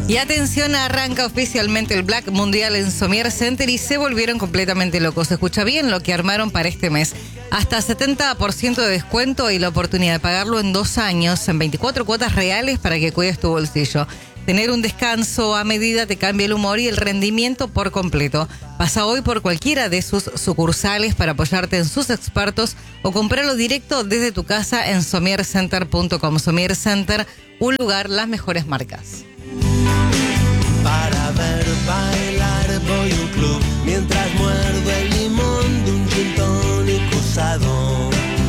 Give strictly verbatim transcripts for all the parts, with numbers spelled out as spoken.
Y atención, arranca oficialmente el Black Mundial en Somier Center y se volvieron completamente locos. Escucha bien lo que armaron para este mes. Hasta setenta por ciento de descuento y la oportunidad de pagarlo en dos años, en veinticuatro cuotas reales para que cuides tu bolsillo. Tener un descanso a medida te cambia el humor y el rendimiento por completo. Pasa hoy por cualquiera de sus sucursales para apoyarte en sus expertos o comprarlo directo desde tu casa en somier center punto com. Somier Center, un lugar, las mejores marcas. Para ver bailar voy a un club mientras muerdo el limón de un gin tonic usado.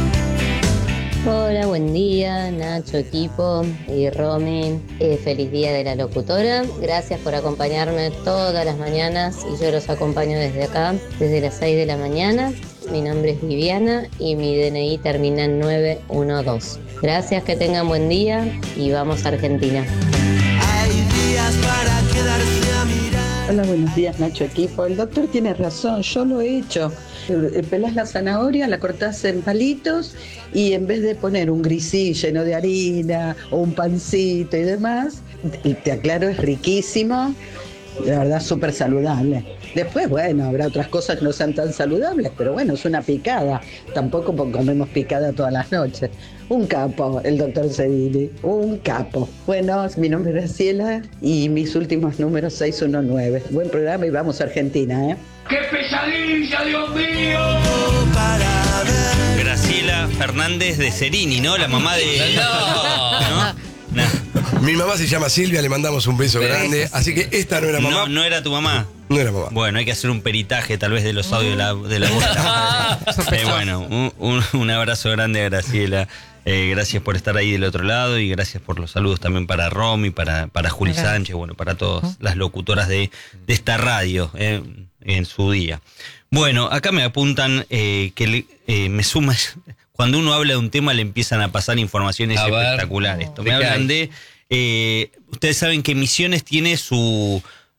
Hola, buen día, Nacho, equipo y Romy. Eh, feliz día de la locutora. Gracias por acompañarme todas las mañanas y yo los acompaño desde acá, desde las seis de la mañana. Mi nombre es Viviana y mi D N I termina en nueve uno dos. Gracias, que tengan buen día y vamos a Argentina. Hay días para quedarse a mirar. Hola, buenos días, Nacho, equipo. El doctor tiene razón, yo lo he hecho. Pelás la zanahoria, la cortás en palitos y en vez de poner un grisí lleno de harina o un pancito y demás, te aclaro, es riquísimo, la verdad súper saludable. Después, bueno, habrá otras cosas que no sean tan saludables, pero bueno, es una picada. Tampoco comemos picada todas las noches. Un capo, el doctor Cedini, un capo. Bueno, mi nombre es Graciela y mis últimos números seis uno nueve. Buen programa y vamos a Argentina, ¿eh? ¡Qué pesadilla, Dios mío! Para ver. Graciela Fernández de Cerini, ¿no? La mamá de... No. ¿No? No. Mi mamá se llama Silvia, le mandamos un beso grande. Así que esta no era mamá. No, no era tu mamá. No era mamá. Bueno, hay que hacer un peritaje tal vez de los audios de la, de la abuela. eh, bueno, un, un, un abrazo grande a Graciela. Eh, gracias por estar ahí del otro lado y gracias por los saludos también para Romy, para, para Juli Gracias. Sánchez, bueno, para todas las locutoras de, de esta radio eh, en su día. Bueno, acá me apuntan eh, que le, eh, me suma... Cuando uno habla de un tema le empiezan a pasar informaciones a espectaculares. Ver, me hablan de... Eh, ustedes saben que Misiones tiene su...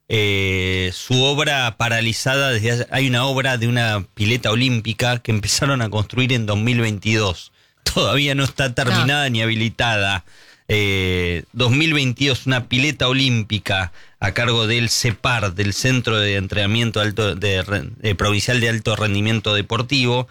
Eh, su obra paralizada desde hace, hay una obra de una pileta olímpica que empezaron a construir en dos mil veintidós. Todavía no está terminada no. ni habilitada. Eh, dos mil veintidós, una pileta olímpica a cargo del CEPAR, del Centro de Entrenamiento Alto de, de Provincial de Alto Rendimiento Deportivo.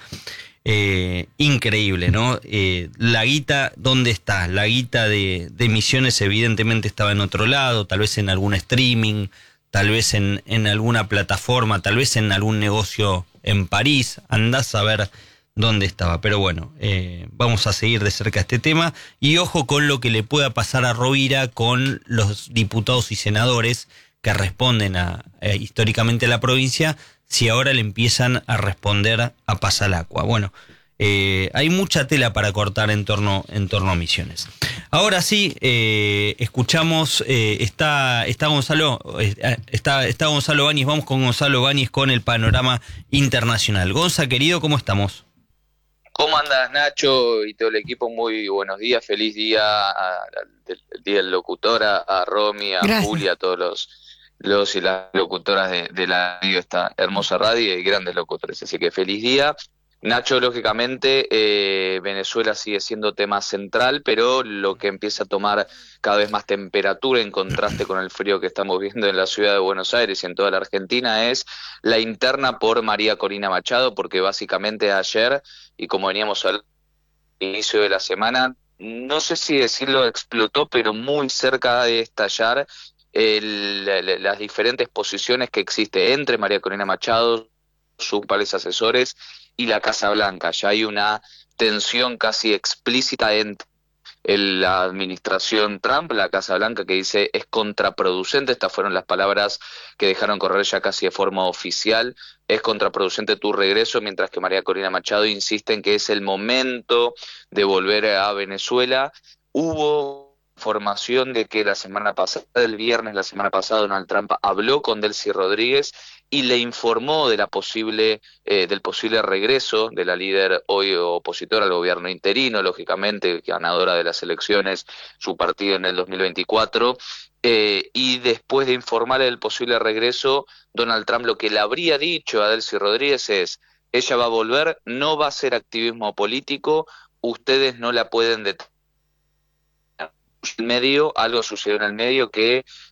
Eh, increíble, ¿no? Eh, la guita, ¿dónde está? La guita de, de Misiones evidentemente estaba en otro lado, tal vez en algún streaming, tal vez en, en alguna plataforma, tal vez en algún negocio en París. Andás a ver dónde estaba. Pero bueno, eh, vamos a seguir de cerca este tema. Y ojo con lo que le pueda pasar a Rovira con los diputados y senadores que responden a, eh, históricamente a la provincia, si ahora le empiezan a responder a Pasalacua. Bueno, eh, hay mucha tela para cortar en torno, en torno a Misiones. Ahora sí, eh, escuchamos, eh, está, está Gonzalo, eh, está, está Gonzalo Báñez, vamos con Gonzalo Báñez con el panorama internacional. Gonza, querido, ¿cómo estamos? ¿Cómo andas, Nacho y todo el equipo? Muy buenos días, feliz día a, a, del día del locutor, a, a Romy, a Gracias. Julia, a todos los, los y las locutoras de, de la radio, esta hermosa radio y grandes locutores, así que feliz día. Nacho, lógicamente, eh, Venezuela sigue siendo tema central, pero lo que empieza a tomar cada vez más temperatura en contraste con el frío que estamos viendo en la ciudad de Buenos Aires y en toda la Argentina es la interna por María Corina Machado, porque básicamente ayer, y como veníamos al inicio de la semana, no sé si decirlo explotó, pero muy cerca de estallar el, las diferentes posiciones que existe entre María Corina Machado, sus principales asesores y la Casa Blanca. Ya hay una tensión casi explícita entre la administración Trump, la Casa Blanca, que dice es contraproducente, estas fueron las palabras que dejaron correr ya casi de forma oficial, es contraproducente tu regreso, mientras que María Corina Machado insiste en que es el momento de volver a Venezuela. Hubo información de que la semana pasada, el viernes, la semana pasada, Donald Trump habló con Delcy Rodríguez y le informó de la posible, eh, del posible regreso de la líder hoy opositora al gobierno interino, lógicamente, ganadora de las elecciones, su partido en el dos mil veinticuatro, eh, y después de informarle del posible regreso, Donald Trump lo que le habría dicho a Delcy Rodríguez es, ella va a volver, no va a hacer activismo político, ustedes no la pueden detener. El medio, algo sucedió en el medio que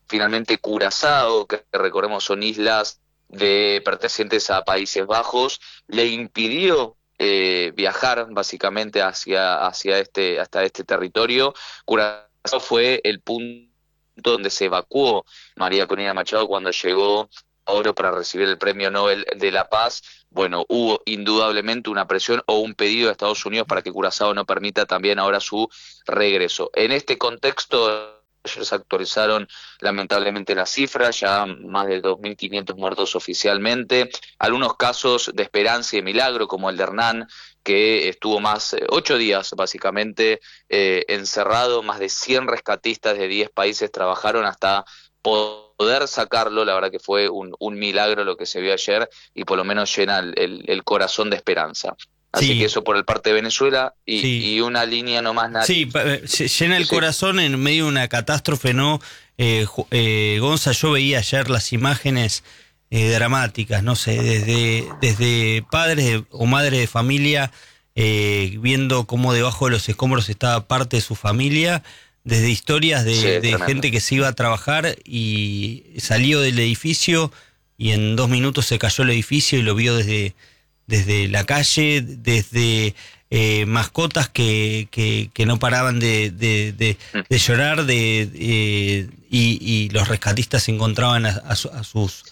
finalmente Curazao, que recordemos son islas de pertenecientes a Países Bajos, le impidió eh, viajar básicamente hacia, hacia este, hasta este territorio. Curazao fue el punto donde se evacuó María Corina Machado cuando llegó a Oro para recibir el Premio Nobel de la Paz. Bueno, hubo indudablemente una presión o un pedido de Estados Unidos para que Curazao no permita también ahora su regreso. En este contexto, ellos actualizaron lamentablemente las cifras, ya más de dos mil quinientos muertos oficialmente, algunos casos de esperanza y de milagro, como el de Hernán, que estuvo más, eh, ocho días básicamente eh, encerrado, más de cien rescatistas de diez países trabajaron hasta poder sacarlo. La verdad que fue un, un milagro lo que se vio ayer y por lo menos llena el, el, el corazón de esperanza. Así sí. que eso por el parte de Venezuela y, sí. y una línea nomás. Nada. Sí, se llena el sí. corazón en medio de una catástrofe, ¿no? Eh, eh, Gonza, yo veía ayer las imágenes eh, dramáticas, no sé, desde, desde padres de, o madres de familia eh, viendo cómo debajo de los escombros estaba parte de su familia, desde historias de, sí, de gente que se iba a trabajar y salió del edificio y en dos minutos se cayó el edificio y lo vio desde... desde la calle, desde eh, mascotas que, que, que no paraban de, de, de, de llorar, de, eh, y, y los rescatistas encontraban a, a, a sus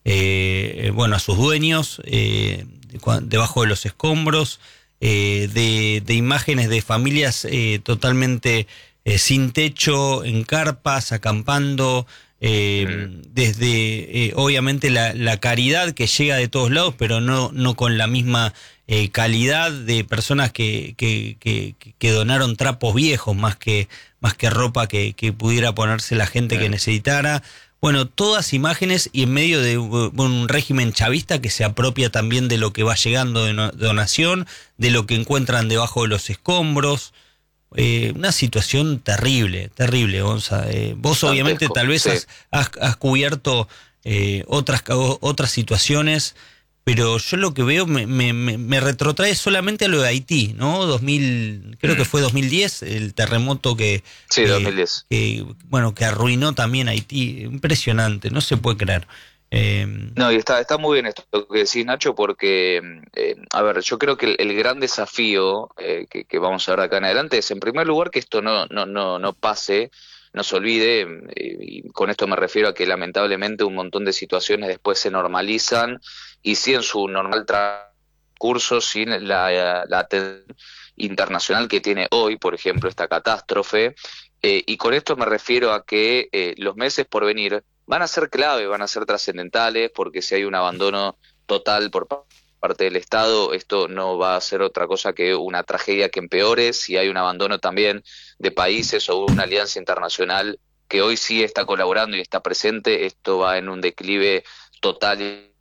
eh, bueno a sus dueños eh, debajo de los escombros, eh, de, de imágenes de familias eh, totalmente eh, sin techo, en carpas, acampando. Eh, desde eh, obviamente la, la caridad que llega de todos lados, pero no, no con la misma eh, calidad de personas que, que, que, que donaron trapos viejos más que, más que ropa que, que pudiera ponerse la gente que necesitara. Bueno, todas imágenes y en medio de un régimen chavista que se apropia también de lo que va llegando de donación, de lo que encuentran debajo de los escombros. Eh, una situación terrible, terrible, Gonza. Eh, vos Fantástico, obviamente tal vez sí. has, has, has cubierto eh, otras, otras situaciones, pero yo lo que veo me, me, me retrotrae solamente a lo de Haití, ¿no? dos mil, creo mm. que fue dos mil diez, el terremoto que, sí, que, dos mil diez. que, bueno, que arruinó también Haití. Impresionante, no se puede creer. Eh, no, y está, está muy bien esto que decís, Nacho, porque, eh, a ver, yo creo que el, el gran desafío eh, que, que vamos a ver acá en adelante es, en primer lugar, que esto no, no, no, no pase, no se olvide, eh, y con esto me refiero a que lamentablemente un montón de situaciones después se normalizan, y sí en su normal transcurso, sin la, la atención internacional que tiene hoy, por ejemplo, esta catástrofe, eh, y con esto me refiero a que eh, los meses por venir van a ser clave, van a ser trascendentales, porque si hay un abandono total por parte del Estado, esto no va a ser otra cosa que una tragedia que empeore. Si hay un abandono también de países o una alianza internacional que hoy sí está colaborando y está presente, esto va en un declive total.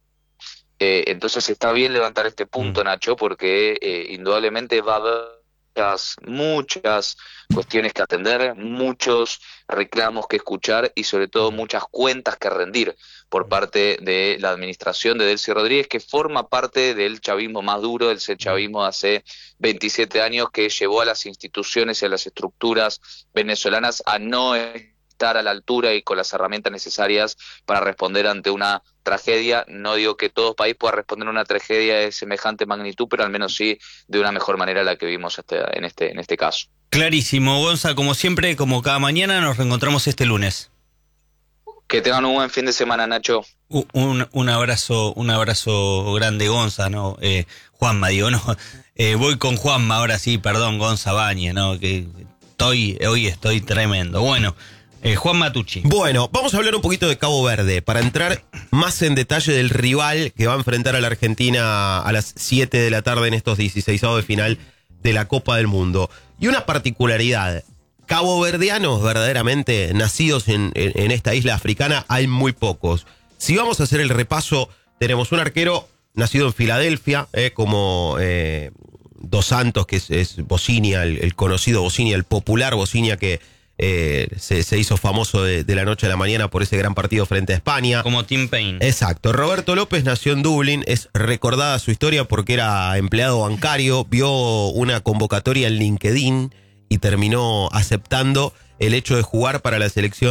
Eh, entonces está bien levantar este punto, mm. Nacho, porque eh, indudablemente va a haber muchas, muchas cuestiones que atender, muchos reclamos que escuchar y sobre todo muchas cuentas que rendir por parte de la administración de Delcy Rodríguez, que forma parte del chavismo más duro, del chavismo de hace veintisiete años, que llevó a las instituciones y a las estructuras venezolanas a no estar a la altura y con las herramientas necesarias para responder ante una tragedia. No digo que todo país pueda responder a una tragedia de semejante magnitud, pero al menos sí de una mejor manera la que vimos hasta en este en este caso. Clarísimo, Gonza, como siempre, como cada mañana, nos reencontramos este lunes. Que tengan un buen fin de semana, Nacho. Un, un abrazo, un abrazo grande, Gonza, ¿no? Eh, Juanma, digo, no. Eh, voy con Juanma, ahora sí, perdón, Gonza Bañez, ¿no? Que estoy, hoy estoy tremendo. Bueno. Eh, Juan Matucci. Bueno, vamos a hablar un poquito de Cabo Verde para entrar más en detalle del rival que va a enfrentar a la Argentina a las siete de la tarde en estos dieciseisavos de final de la Copa del Mundo. Y una particularidad, caboverdianos verdaderamente nacidos en, en, en esta isla africana hay muy pocos. Si vamos a hacer el repaso, tenemos un arquero nacido en Filadelfia, eh, como eh, Dos Santos, que es, es Bocinia, el, el conocido Bocinia, el popular Bocinia que Eh, se, se hizo famoso de, de la noche a la mañana por ese gran partido frente a España. Como Tim Payne. Exacto. Roberto López nació en Dublín, es recordada su historia porque era empleado bancario, vio una convocatoria en LinkedIn y terminó aceptando el hecho de jugar para la selección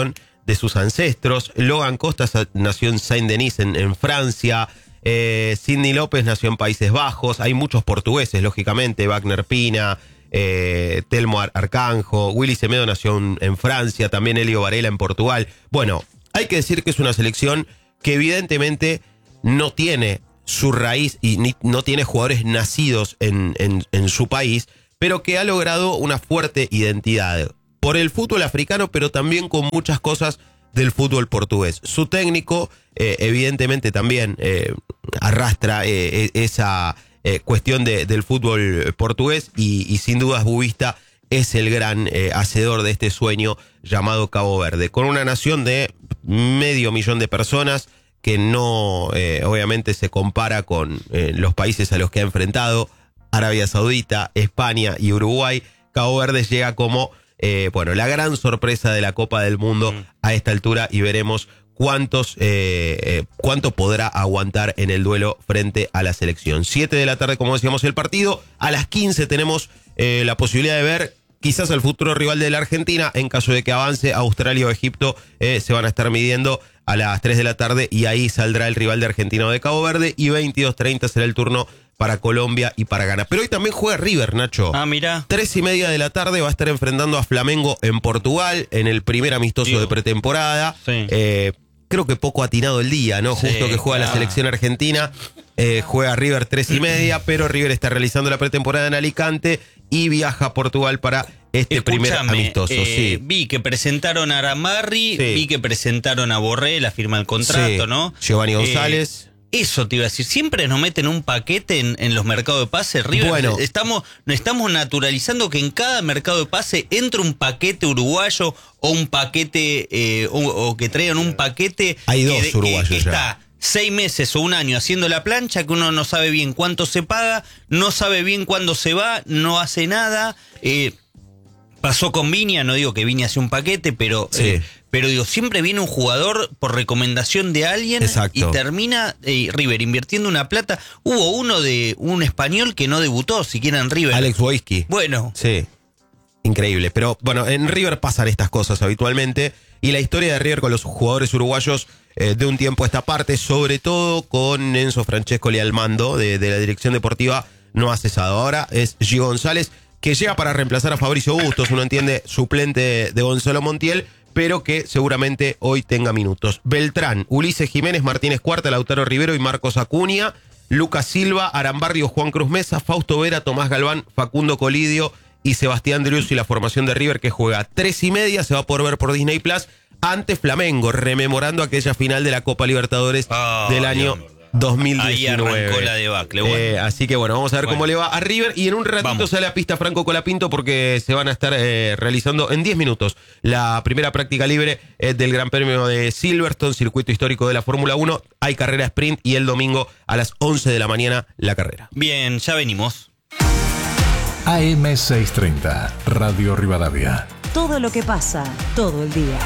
de sus ancestros. Logan Costa nació en Saint-Denis, en, en Francia. Eh, Sidney López nació en Países Bajos. Hay muchos portugueses, lógicamente. Wagner Pina, eh, Telmo Ar- Arcanjo. Willy Semedo nació en, en Francia. También Elio Varela en Portugal. Bueno, hay que decir que es una selección que evidentemente no tiene su raíz y ni, no tiene jugadores nacidos en, en, en su país, pero que ha logrado una fuerte identidad por el fútbol africano, pero también con muchas cosas del fútbol portugués. Su técnico, eh, evidentemente, también eh, arrastra eh, esa eh, cuestión de, del fútbol portugués y, y sin dudas Bubista es el gran eh, hacedor de este sueño llamado Cabo Verde, con una nación de medio millón de personas que no, eh, obviamente, se compara con eh, los países a los que ha enfrentado, Arabia Saudita, España y Uruguay. Cabo Verde llega como, eh, bueno, la gran sorpresa de la Copa del Mundo mm. a esta altura y veremos cuántos, eh, eh, cuánto podrá aguantar en el duelo frente a la selección. Siete de la tarde, como decíamos, el partido. A las quince tenemos eh, la posibilidad de ver quizás al futuro rival de la Argentina. En caso de que avance, Australia o Egipto eh, se van a estar midiendo a las tres de la tarde y ahí saldrá el rival de Argentina o de Cabo Verde y veintidós treinta será el turno para Colombia y para Ghana. Pero hoy también juega River, Nacho. Ah, mira. Tres y media de la tarde va a estar enfrentando a Flamengo en Portugal en el primer amistoso Digo. de pretemporada. Sí. Eh, creo que poco atinado el día, ¿no? Sí, Justo que juega claro. la selección argentina. Eh, juega River tres y media, pero River está realizando la pretemporada en Alicante y viaja a Portugal para este Escúchame, primer amistoso. Eh, sí. Vi que presentaron a Aramarri, sí. vi que presentaron a Borré, la firma del contrato, sí. ¿no? Giovanni González. Eh, Eso te iba a decir, siempre nos meten un paquete en, en los mercados de pase. River, bueno, estamos, estamos naturalizando que en cada mercado de pase entre un paquete uruguayo o un paquete, eh, o, o que traigan un paquete. Hay dos que, uruguayos que, que ya. Está seis meses o un año haciendo la plancha, que uno no sabe bien cuánto se paga, no sabe bien cuándo se va, no hace nada. Eh, pasó con Viña, no digo que Viña sea un paquete, pero... Sí. Eh, Pero digo, siempre viene un jugador por recomendación de alguien. Exacto. Y termina eh, River invirtiendo una plata. Hubo uno de un español que no debutó siquiera en River. Alex Wojcicki. Bueno. Sí, increíble. Pero bueno, en River pasan estas cosas habitualmente. Y la historia de River con los jugadores uruguayos eh, de un tiempo a esta parte, sobre todo con Enzo Francescoli al mando de, de la dirección deportiva, no ha cesado. Ahora es G. González, que llega para reemplazar a Fabricio Bustos, uno entiende, suplente de Gonzalo Montiel, pero que seguramente hoy tenga minutos. Beltrán, Ulises Jiménez, Martínez Cuarta, Lautaro Rivero y Marcos Acuña, Lucas Silva, Arambarrio, Juan Cruz Mesa, Fausto Vera, Tomás Galván, Facundo Colidio y Sebastián Drius, y la formación de River que juega tres y media, se va a poder ver por Disney Plus, ante Flamengo, rememorando aquella final de la Copa Libertadores oh, del año Dios. dos mil diecinueve. Ahí arrancó la debacle. Bueno. Eh, así que bueno, vamos a ver bueno. cómo le va a River. Y en un ratito vamos. sale a pista Franco Colapinto porque se van a estar eh, realizando en diez minutos la primera práctica libre eh, del Gran Premio de Silverstone, circuito histórico de la Fórmula uno. Hay carrera sprint y el domingo a las once de la mañana la carrera. Bien, ya venimos. A M seiscientos treinta, Radio Rivadavia. Todo lo que pasa, todo el día.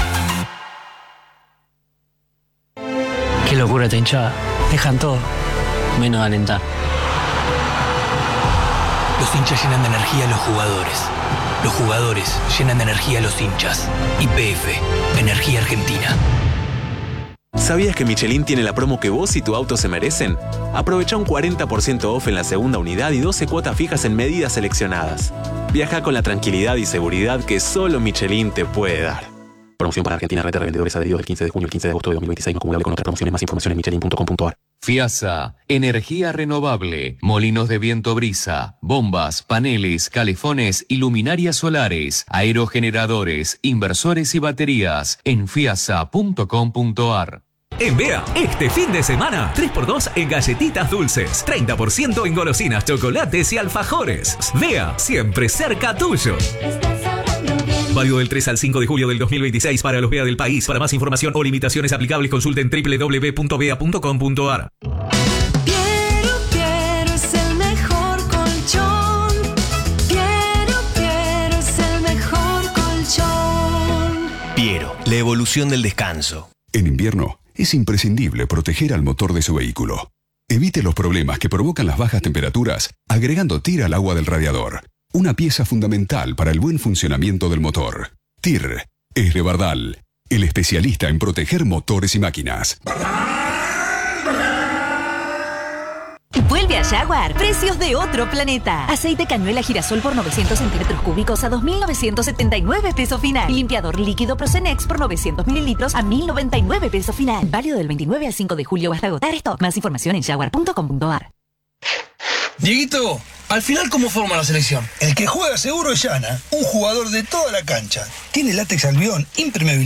Qué locura esta hinchada. Dejan todo, menos alentar. Los hinchas llenan de energía a los jugadores. Los jugadores llenan de energía a los hinchas. Y P F, Energía Argentina. ¿Sabías que Michelin tiene la promo que vos y tu auto se merecen? Aprovecha un cuarenta por ciento off en la segunda unidad y doce cuotas fijas en medidas seleccionadas. Viaja con la tranquilidad y seguridad que solo Michelin te puede dar. Promoción para Argentina, red de revendedores adheridos del quince de junio al quince de agosto de dos mil veintiséis, no acumulable con otras promociones. Más información en michelin punto com punto a r. FIASA, energía renovable, molinos de viento brisa, bombas, paneles, calefones y luminarias solares, aerogeneradores, inversores y baterías en fiasa punto com punto a r. En Bea, este fin de semana, tres por dos en galletitas dulces, treinta por ciento en golosinas, chocolates y alfajores. Bea, siempre cerca tuyo. Válido del tres al cinco de julio del dos mil veintiséis para los Bea del país. Para más información o limitaciones aplicables, consulten doble u doble u doble u punto bea punto com punto a r. Piero, Piero es el mejor colchón. Piero, Piero es el mejor colchón. Piero, la evolución del descanso. En invierno es imprescindible proteger al motor de su vehículo. Evite los problemas que provocan las bajas temperaturas agregando T I R al agua del radiador. Una pieza fundamental para el buen funcionamiento del motor. T I R es de Bardal. el especialista en proteger motores y máquinas. Vuelve a Jaguar, precios de otro planeta. Aceite cañuela girasol por novecientos centímetros cúbicos a dos mil novecientos setenta y nueve pesos final. Limpiador líquido Procenex por novecientos mililitros a mil noventa y nueve pesos final. Válido del veintinueve al cinco de julio hasta agotar stock. Más información en jaguar punto com punto a r. Dieguito, al final, ¿cómo forma la selección? El que juega seguro es Llana, un jugador de toda la cancha. Tiene látex albión, impermeabilidad.